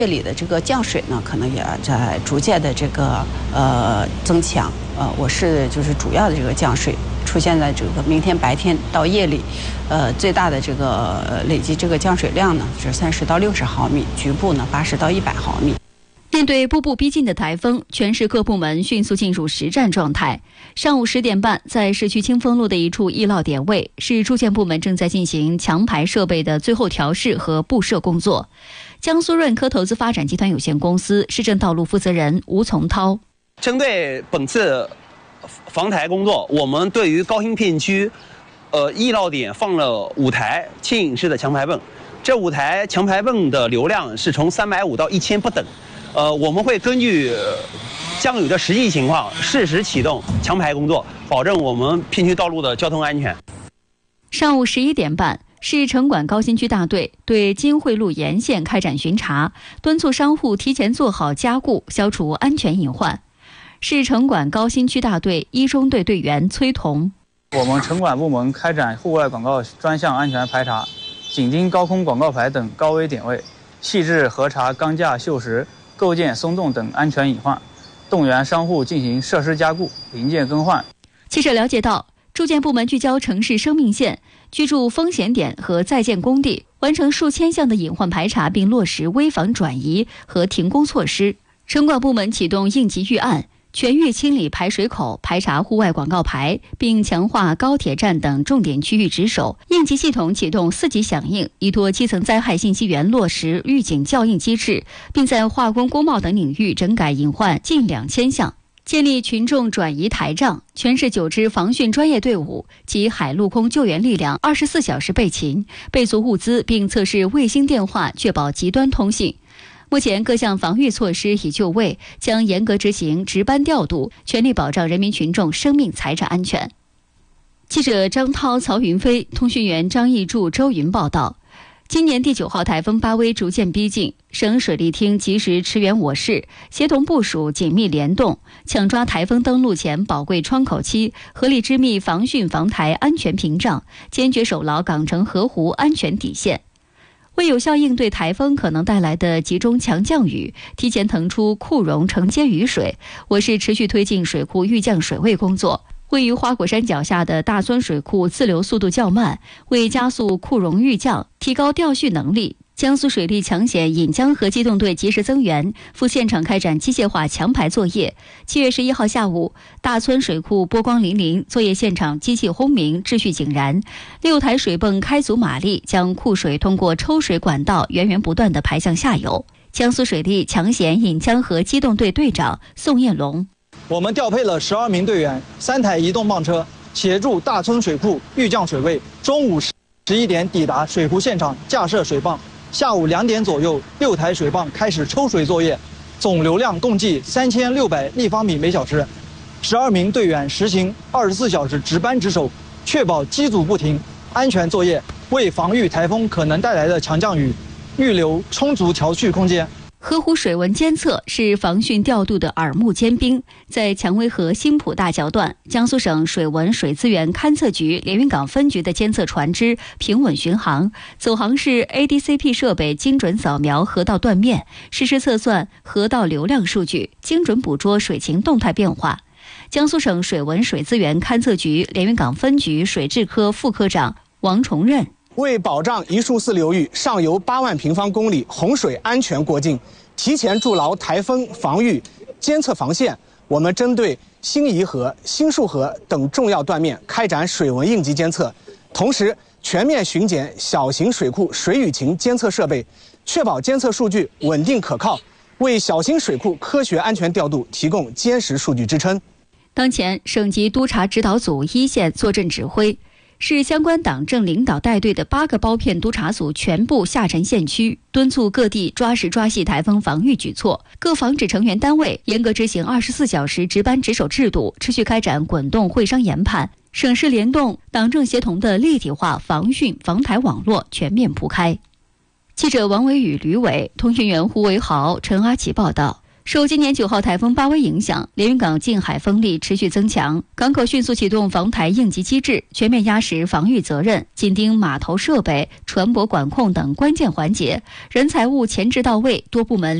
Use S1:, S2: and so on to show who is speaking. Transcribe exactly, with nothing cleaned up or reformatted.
S1: 夜里的这个降水呢，可能也在逐渐的这个呃增强。呃，我市就是主要的这个降水出现在这个明天白天到夜里，呃，最大的这个呃累计这个降水量呢是三十到六十毫米，局部呢八十到一百毫米。
S2: 面对步步逼近的台风，全市各部门迅速进入实战状态。上午十点半，在市区清风路的一处易涝点位，市住建部门正在进行强排设备的最后调试和布设工作。江苏润科投资发展集团有限公司市政道路负责人吴从涛：
S3: 针对本次防台工作，我们对于高新片区，呃易涝点放了五台牵引式的强排泵，这五台强排泵的流量是从三百五到一千不等。呃，我们会根据降雨的实际情况，适时启动强排工作，保证我们片区道路的交通安全。
S2: 上午十一点半，市城管高新区大队对金汇路沿线开展巡查，敦促商户提前做好加固，消除安全隐患。市城管高新区大队一中队队员崔彤：
S4: 我们城管部门开展户外广告专项安全排查，紧盯高空广告牌等高危点位，细致核查钢架、锈蚀、构件松动等安全隐患，动员商户进行设施加固、零件更换。
S2: 记者了解到，住建部门聚焦城市生命线、居住风险点和在建工地，完成数千项的隐患排查，并落实危房转移和停工措施。城管部门启动应急预案，全域清理排水口，排查户外广告牌，并强化高铁站等重点区域值守。应急系统启动四级响应，依托基层灾害信息源落实预警校应机制，并在化工、工贸等领域整改隐患近两千项。建立群众转移台账，全市九支防汛专业队伍及海陆空救援力量二十四小时备勤，备足物资，并测试卫星电话，确保极端通信。目前各项防御措施已就位，将严格执行值班调度，全力保障人民群众生命财产安全。记者张涛、曹云飞，通讯员张义柱、周云报道。今年第九号台风巴威逐渐逼近，省水利厅及时驰援我市，协同部署，紧密联动，抢抓台风登陆前宝贵窗口期，合力织密防汛防台安全屏障，坚决守牢港城河湖安全底线。为有效应对台风可能带来的集中强降雨，提前腾出库容承接雨水，我市持续推进水库预降水位工作。位于花果山脚下的大村水库自流速度较慢，为加速库容预降，提高调蓄能力，江苏水利抢险引江河机动队及时增援，赴现场开展机械化强排作业。七月十一号下午，大村水库波光粼粼，作业现场机器轰鸣，秩序井然。六台水泵开足马力，将库水通过抽水管道源源不断地排向下游。江苏水利抢险引江河机动队队长宋彦龙：
S5: 我们调配了十二名队员，三台移动泵车，协助大村水库预降水位。中午十一点抵达水库现场架设水泵，下午两点左右，六台水泵开始抽水作业，总流量共计三千六百立方米每小时。十二名队员实行二十四小时值班值守，确保机组不停，安全作业，为防御台风可能带来的强降雨，预留充足调蓄空间。
S2: 河湖水文监测是防汛调度的耳目尖兵，在蔷薇河新浦大桥段，江苏省水文水资源勘测局连云港分局的监测船只平稳巡航，走航时 A D C P 设备精准扫描河道断面，实时测算河道流量数据，精准捕捉水情动态变化。江苏省水文水资源勘测局连云港分局水质科副科长王崇任：
S6: 为保障一树寺流域上游八万平方公里洪水安全过境，提前筑牢台风防御监测防线，我们针对新沂河、新树河等重要断面开展水文应急监测，同时全面巡检小型水库水雨情监测设备，确保监测数据稳定可靠，为小型水库科学安全调度提供坚实数据支撑。
S2: 当前，省级督查指导组一线坐镇指挥，市相关党政领导带队的八个包片督查组全部下沉县区，敦促各地抓实抓细台风防御举措。各防指成员单位严格执行二十四小时值班值守制度，持续开展滚动会商研判，省市联动、党政协同的立体化防汛防台网络全面铺开。记者王维宇、吕伟，通讯员胡维豪、陈阿奇报道。 受今年九号台风巴威影响，连云港近海风力持续增强，港口迅速启动防台应急机制，全面压实防御责任，紧盯码头设备、船舶管控等关键环节，人财物前置到位，多部门